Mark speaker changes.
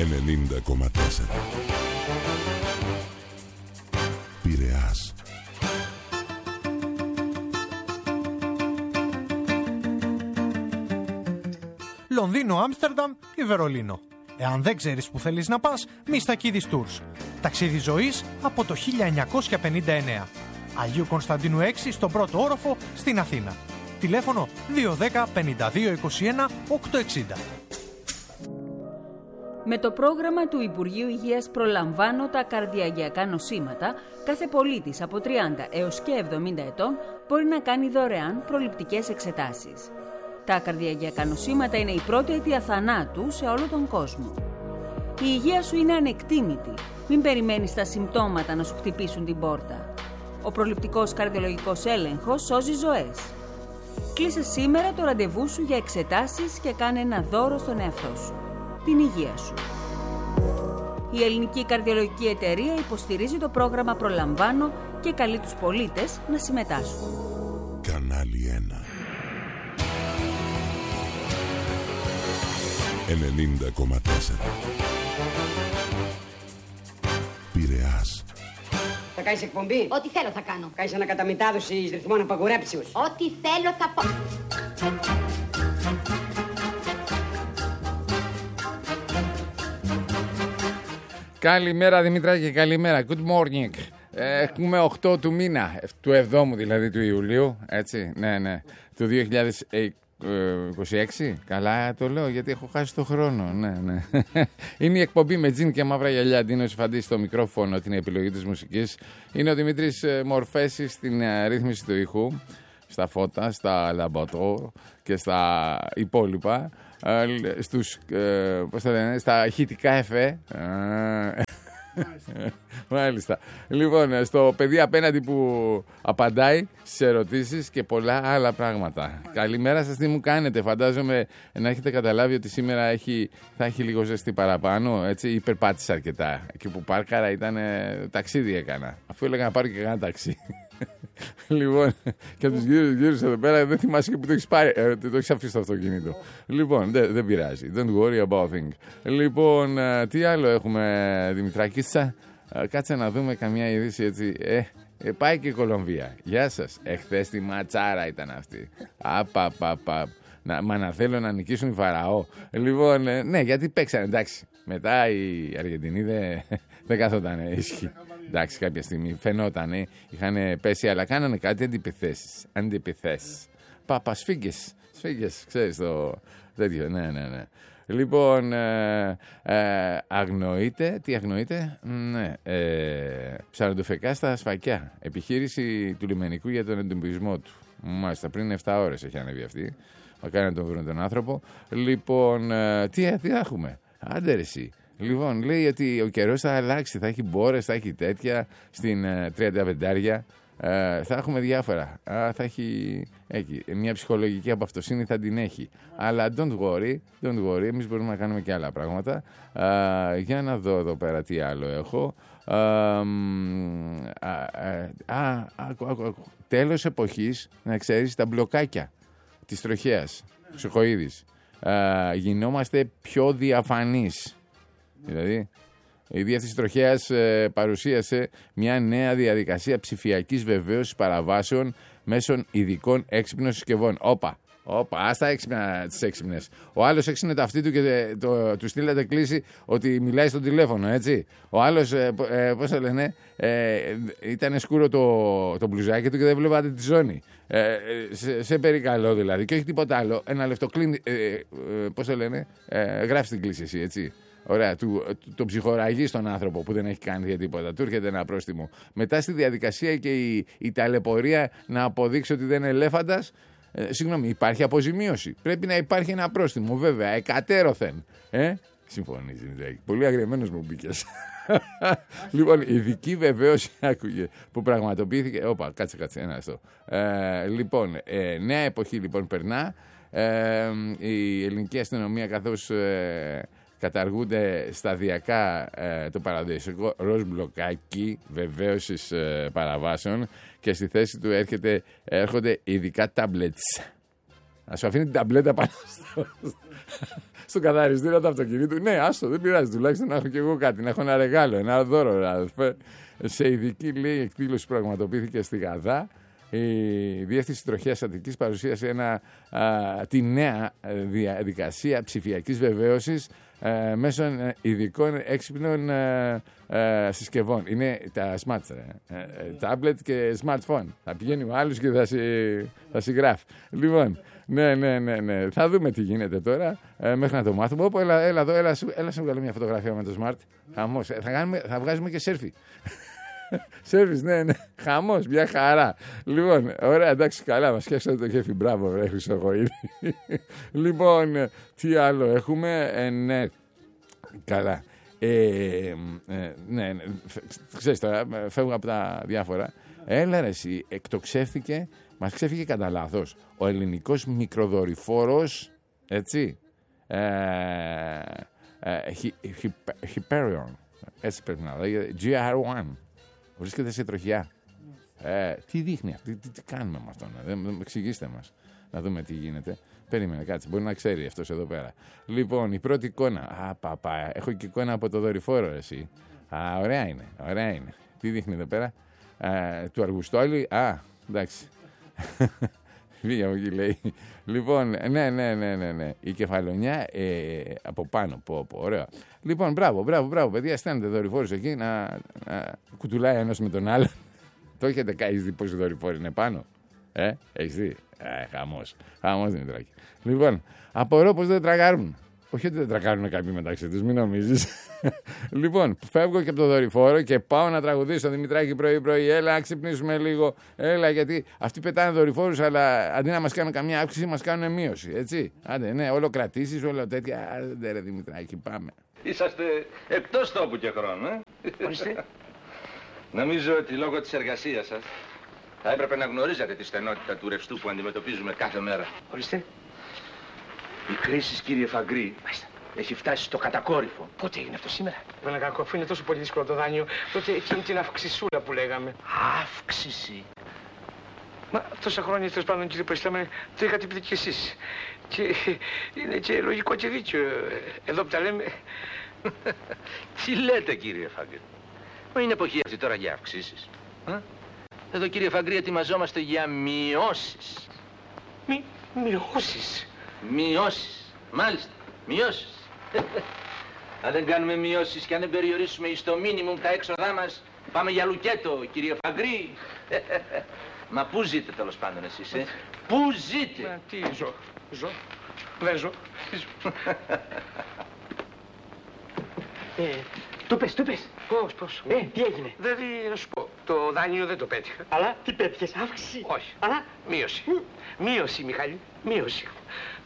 Speaker 1: 90,4 Πειραιάς.
Speaker 2: Λονδίνο, Άμστερνταμ ή Βερολίνο. Εάν δεν ξέρεις που θέλεις να πας, Μιστακίδης Tours. Ταξίδι ζωής από το 1959. Αγίου Κωνσταντίνου 6 στον πρώτο όροφο στην Αθήνα. Τηλέφωνο 210 52 21 860.
Speaker 3: Με το πρόγραμμα του Υπουργείου Υγείας «Προλαμβάνω τα καρδιαγγειακά νοσήματα», κάθε πολίτης από 30 έως και 70 ετών μπορεί να κάνει δωρεάν προληπτικές εξετάσεις. Τα καρδιαγγειακά νοσήματα είναι η πρώτη αιτία θανάτου σε όλο τον κόσμο. Η υγεία σου είναι ανεκτήμητη. Μην περιμένεις τα συμπτώματα να σου χτυπήσουν την πόρτα. Ο προληπτικός καρδιολογικός έλεγχος σώζει ζωές. Κλείσε σήμερα το ραντεβού σου για εξετάσεις και κάνε ένα δώρο στον εαυτό σου. Την υγεία σου. Η Ελληνική Καρδιολογική Εταιρεία υποστηρίζει το πρόγραμμα «Προλαμβάνω» και καλεί τους πολίτες να συμμετάσχουν.
Speaker 1: Κανάλι 1 90,4 Πειραιάς.
Speaker 4: Θα κάνεις εκπομπή.
Speaker 5: Ό,τι θέλω θα κάνω.
Speaker 4: Κάνεις ανακαταμετάδοση ρυθμών απαγορέψεως.
Speaker 5: Ό,τι θέλω θα πω.
Speaker 6: Καλημέρα Δημητράκη, καλημέρα. Good morning. Έχουμε 8 του μήνα, του 7ου δηλαδή του Ιουλίου, έτσι, ναι, του 2026. Καλά το λέω γιατί έχω χάσει το χρόνο, ναι. Είναι η εκπομπή με τζιν και μαύρα γυαλιά. Ντίνος Φαντής στο μικρόφωνο, την επιλογή της μουσικής. Είναι ο Δημήτρης Μορφέσης στην ρύθμιση του ήχου, στα φώτα, στα λαμπατό και στα υπόλοιπα. Στους, πώς θα λένε, στα ηχητικά εφέ. Μάλιστα. Λοιπόν, στο παιδί απέναντι που απαντάει στις ερωτήσεις και πολλά άλλα πράγματα. Καλημέρα σας, τι μου κάνετε? Φαντάζομαι να έχετε καταλάβει ότι σήμερα θα έχει λίγο ζεστή παραπάνω. Έτσι, υπερπάτησα αρκετά. Εκεί που πάρκαρα ήταν ταξίδι έκανα. Αφού έλεγα να πάρω και κανένα ταξί. Λοιπόν, και από τους γύρους εδώ πέρα δεν θυμάσαι και που το έχεις πάρει. Το έχεις αφήσει το αυτοκίνητο. Λοιπόν, δεν πειράζει. Don't worry about thing. Λοιπόν, τι άλλο έχουμε, Δημητράκησα? Κάτσε να δούμε καμιά είδηση έτσι. Πάει και η Κολομβία. Γεια σας. Εχθές τη ματσάρα ήταν αυτή. Μα να θέλω να νικήσουν οι Φαραώ. Λοιπόν, ναι, γιατί παίξανε, εντάξει. Μετά η Αργεντινή δεν καθόταν ήσυχη. Εντάξει, κάποια στιγμή φαινότανε, είχαν πέσει, αλλά κάνανε κάτι αντιπιθέσεις. Σφίγγες, ξέρεις το τέτοιο, ναι. Λοιπόν, τι αγνοείται, ναι, ψαροντοφεκά στα Σφακιά, επιχείρηση του λιμενικού για τον εντοπισμό του. Μάλιστα, πριν 7 ώρες έχει ανέβει αυτή, μακάρι να τον βρουν τον άνθρωπο. Λοιπόν, τι έχουμε, άντε ρε εσύ. Λοιπόν, λέει ότι ο καιρός θα αλλάξει, θα έχει μπόρες, θα έχει τέτοια στην 35άρια, θα έχουμε διάφορα, θα έχει μια ψυχολογική απαυτοσύνη, θα την έχει. Αλλά don't worry, εμείς μπορούμε να κάνουμε και άλλα πράγματα. Για να δω εδώ πέρα τι άλλο έχω. Τέλος εποχής, να ξέρεις, τα μπλοκάκια της τροχέας, Ξεχοίδης. Γινόμαστε πιο διαφανείς. Δηλαδή, η Διεύθυνση Τροχέας παρουσίασε μια νέα διαδικασία ψηφιακής βεβαίωσης παραβάσεων μέσω ειδικών έξυπνων συσκευών. Όπα, άστα τις έξυπνες. Ο άλλος έξυπνε το αυτί του και του στείλατε κλίση ότι μιλάει στο τηλέφωνο, έτσι. Ο άλλος, πώς το λένε, ήταν σκούρο το μπλουζάκι του και δεν βλέπατε τη ζώνη. Σε περικαλώ δηλαδή. Και όχι τίποτα άλλο. Ένα λεπτό κλείνει, πώς το λένε, γράφει την κλίση εσύ, έτσι. Ωραία, το ψυχοραγεί στον άνθρωπο που δεν έχει κάνει για τίποτα. Του έρχεται ένα πρόστιμο. Μετά στη διαδικασία και η ταλαιπωρία να αποδείξει ότι δεν είναι ελέφαντας. Συγγνώμη, υπάρχει αποζημίωση. Πρέπει να υπάρχει ένα πρόστιμο, βέβαια, εκατέρωθεν. Συμφωνείς, πολύ αγριεμένος μου μπήκες. Λοιπόν, ειδική βεβαίωση άκουγε που πραγματοποιήθηκε. Όπα, κάτσε, ένα αυτό. Λοιπόν, νέα εποχή λοιπόν περνά. Η ελληνική αστυνομία, καθώς καταργούνται σταδιακά το παραδοσιακό ροζ μπλοκάκι βεβαίωσης παραβάσεων και στη θέση του έρχονται ειδικά τάμπλετς. Να σου αφήνει την ταμπλέτα πάνω στον καθαριστήρα του αυτοκινήτου. Ναι, άστο, δεν πειράζει. Τουλάχιστον να έχω κι εγώ κάτι, να έχω ένα ρεγάλο, ένα δώρο. Αδελφέ. Σε ειδική, λέει, εκδήλωση που πραγματοποιήθηκε στη Γαδά, η Διεύθυνση Τροχέας Αττικής παρουσίασε τη νέα διαδικασία ψηφιακής βεβαίωσης μέσω ειδικών έξυπνων συσκευών. Είναι τα smart, tablet και smartphone. Θα πηγαίνει ο άλλος και θα συγγράφει. Λοιπόν, ναι. Θα δούμε τι γίνεται τώρα μέχρι να το μάθουμε. Όπου, έλα εδώ, έλα σου βγάλω μια φωτογραφία με το smart. Χαμός. Θα βγάζουμε και selfie. Σέρβις, ναι. Χαμός, μια χαρά. Λοιπόν, ωραία, εντάξει, καλά, μας φτιάξατε το κέφι. Μπράβο, ρε Χρυσοχοΐδη. Λοιπόν, τι άλλο έχουμε. Ναι, καλά. Ναι, ξέρεις τώρα, φεύγω από τα διάφορα. Έλα ρε εσύ, μας ξέφυγε κατά λάθος ο ελληνικός μικροδορυφόρος, έτσι, Hyperion, έτσι πρέπει να λέγεται, GR1. Βρίσκεται σε τροχιά. Τι δείχνει αυτό, τι κάνουμε με αυτό, εξηγήστε μας, να δούμε τι γίνεται. Περίμενε, κάτσε, μπορεί να ξέρει αυτός εδώ πέρα. Λοιπόν, η πρώτη εικόνα. Έχω και εικόνα από το δορυφόρο, εσύ. Ωραία είναι. Τι δείχνει εδώ πέρα, του Αργουστόλη. Εντάξει. Βγήκε από εκεί, λέει. Λοιπόν, ναι. Η κεφαλονιά από πάνω. Ωραία. Λοιπόν, μπράβο, παιδιά. Στέλνετε δορυφόρους εκεί να κουτουλάει ένας με τον άλλο. Το έχετε δει πόσοι δορυφόροι είναι πάνω. Έχεις δει. Χαμός Δημητράκη. Λοιπόν, απορώ πως δεν τρακάρουν. Όχι ότι δεν τρακάρουν κάποιοι μεταξύ τους, μην νομίζεις. Λοιπόν, φεύγω και από το δορυφόρο και πάω να τραγουδήσω Δημητράκη πρωί-πρωί. Έλα, να ξυπνήσουμε λίγο. Έλα, γιατί αυτοί πετάνε δορυφόρους, αλλά αντί να μας κάνουν καμιά αύξηση, μας κάνουν μείωση. Έτσι. Άντε, ναι, όλο κρατήσεις, όλο τέτοια. Άντε, ρε Δημητράκη, πάμε.
Speaker 7: Είσαστε εκτός τόπου και χρόνου,
Speaker 4: Ορίστε.
Speaker 7: Νομίζω ότι λόγω της εργασίας σας θα έπρεπε να γνωρίζετε τη στενότητα του ρευστού που αντιμετωπίζουμε κάθε μέρα.
Speaker 4: Ορίστε.
Speaker 7: Η κρίση, κύριε Φαγκρή, έχει φτάσει στο κατακόρυφο.
Speaker 4: Πότε έγινε αυτό σήμερα?
Speaker 8: Βέβαια, κακό, αφού είναι τόσο πολύ δύσκολο το δάνειο, τότε εκείνη την αυξησούλα που λέγαμε.
Speaker 7: Αύξηση.
Speaker 8: Μα τόσα χρόνια, τέλος πάντων, κύριε Προϊστάμενε, το είχατε πει κι εσείς. Και είναι και λογικό και δίκιο. Εδώ που τα λέμε.
Speaker 7: Τι λέτε, κύριε Φαγκρή? Μα είναι εποχή αυτή τώρα για αυξήσεις. Εδώ, κύριε Φαγκρή, ετοιμαζόμαστε για μειώσεις.
Speaker 8: Μειώσεις.
Speaker 7: Μειώσεις. Μάλιστα. Μειώσεις. Αν δεν κάνουμε μειώσεις και αν δεν περιορίσουμε εις το μίνιμουμ τα έξοδά μας, πάμε για λουκέτο, κύριε Φαγκρή. Μα πού ζείτε τέλος πάντων εσείς, Πού ζείτε?
Speaker 8: Μα τι ζω. Δεν ζω.
Speaker 4: Του πες.
Speaker 8: Πώς.
Speaker 4: Τι έγινε?
Speaker 8: Δηλαδή, να σου πω, το δάνειο δεν το πέτυχα.
Speaker 4: Αλλά τι πέτυχες, αύξηση?
Speaker 8: Όχι.
Speaker 4: Αλλά
Speaker 8: Μείωση. Μείωση, Μιχάλη. Μείωση.